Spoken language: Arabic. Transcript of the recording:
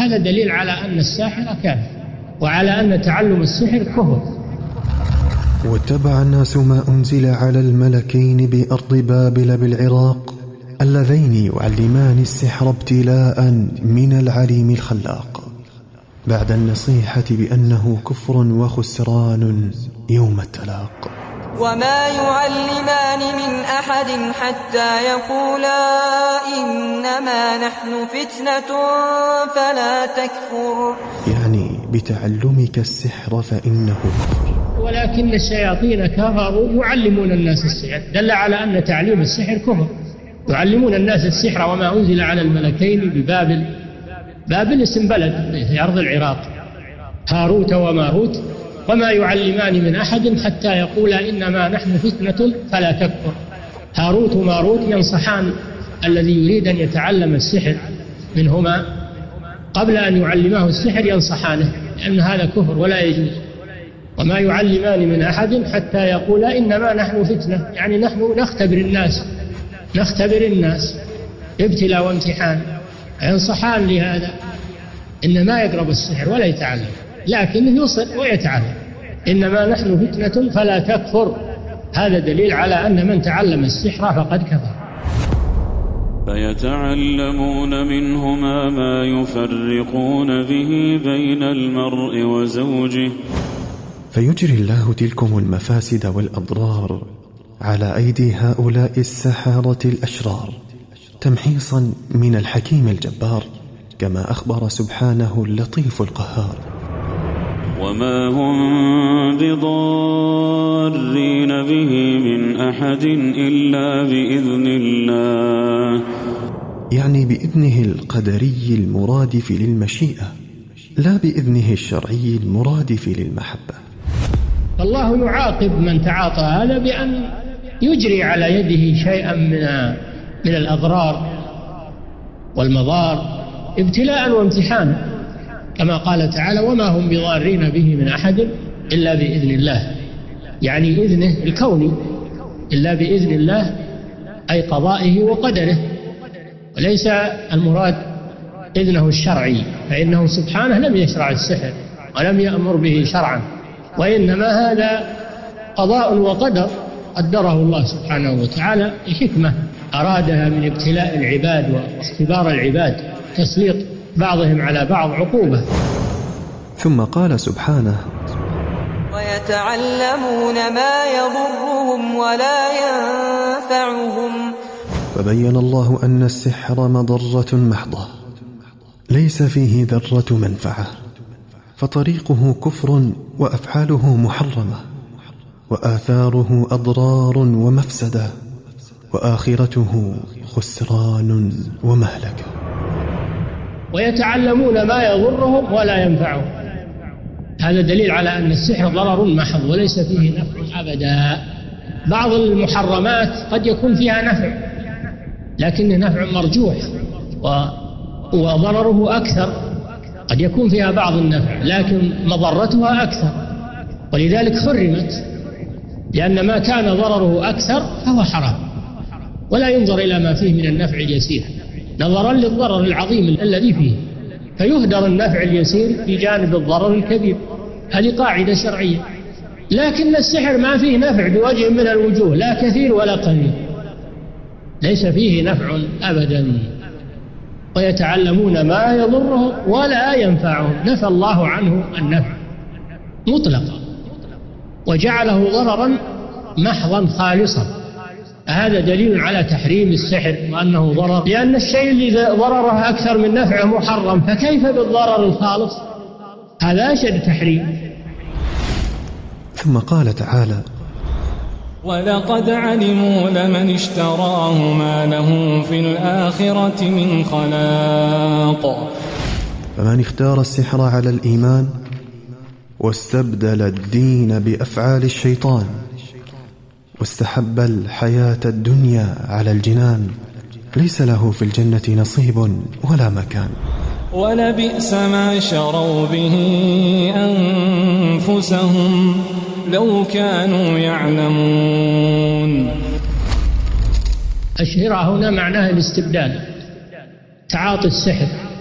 هذا دليل على أن الساحر كافر وعلى أن تعلم السحر كفر. واتبع الناس ما أنزل على الملكين بأرض بابل بالعراق اللذين يعلمان السحر ابتلاء من العليم الخلاق، بعد النصيحة بأنه كفر وخسران يوم التلاق. وما يعلمان من أحد حتى يقولا إنما نحن فتنة فلا تكفر، يعني بتعلمك السحر فإنه كفر. ولكن الشياطين كفروا يعلمون الناس السحر، دل على أن تعليم السحر كفر. يعلمون الناس السحر وما أنزل على الملكين ببابل. بابل اسم بلد في أرض العراق، هاروت وماروت. وما يعلمان من أحد حتى يقولا إنما نحن فتنة فلا تكفر. هاروت وماروت ينصحان الذي يريد أن يتعلم السحر منهما قبل أن يعلمه السحر، ينصحانه لأن هذا كفر ولا يجوز. وما يعلمان من أحد حتى يقولا إنما نحن فتنة، يعني نحن نختبر الناس ابتلاء وامتحان. ينصحان لهذا إن ما يقرب السحر ولا يتعلم، لكنه يوصل ويتعلم. إنما نحن فتنة فلا تكفر، هذا دليل على أن من تعلم السحر فقد كفر. فيتعلمون منهما ما يفرقون به بين المرء وزوجه. فيجري الله تلكم المفاسد والأضرار على أيدي هؤلاء السحرة الأشرار تمحيصا من الحكيم الجبار، كما أخبر سبحانه اللطيف القهار. وما هم بضارين به من أحد إلا بإذن الله، يعني بإذنه القدري المرادف للمشيئة، لا بإذنه الشرعي المرادف للمحبة. الله يعاقب من تعاطى هذا بأن يجري على يده شيئا من الأضرار والمضار ابتلاء وامتحانا، كما قال تعالى: وما هم بضارين به من أحد إلا بإذن الله، يعني إذنه الكوني، إلا بإذن الله أي قضائه وقدره، وليس المراد إذنه الشرعي، فإنه سبحانه لم يشرع السحر ولم يأمر به شرعا، وإنما هذا قضاء وقدر قدره الله سبحانه وتعالى لحكمة أرادها من ابتلاء العباد واختبار العباد، تسليط بعضهم على بعض عقوبة. ثم قال سبحانه: ويتعلمون ما يضرهم ولا ينفعهم. فبين الله أن السحر مضرة محضة ليس فيه ذرة منفعة، فطريقه كفر وأفعاله محرمة، وآثاره أضرار ومفسدة، وآخرته خسران ومهلكة. ويتعلمون ما يضرهم ولا ينفعهم، هذا دليل على أن السحر ضرر محض وليس فيه نفع أبدا. بعض المحرمات قد يكون فيها نفع لكن نفع مرجوح وضرره أكثر، قد يكون فيها بعض النفع لكن مضرتها أكثر، ولذلك حرمت، لأن ما كان ضرره أكثر فهو حرام، ولا ينظر إلى ما فيه من النفع اليسير نظرا للضرر العظيم الذي فيه، فيهدر النفع اليسير في جانب الضرر الكبير. هذه قاعدة شرعية. لكن السحر ما فيه نفع بوجه من الوجوه، لا كثير ولا قليل، ليس فيه نفع أبدا. ويتعلمون ما يضرهم ولا ينفعهم، نفى الله عنه النفع مطلقا وجعله ضررا محضا خالصا. هذا دليل على تحريم السحر وأنه ضرر، لأن الشيء اللي ضرره أكثر من نفعه محرم، فكيف بالضرر الخالص؟ هذا أشد تحريم. ثم قال تعالى: ولقد علموا لمن اشتراه ما له في الآخرة من خلاق. فمن اختار السحر على الإيمان واستبدل الدين بأفعال الشيطان واستحب الحياة الدنيا على الجنان ليس له في الجنة نصيب ولا مكان. ولبئس ما شروا به أنفسهم لو كانوا يعلمون. الشراء هنا معناه الاستبدال، تعاطي السحر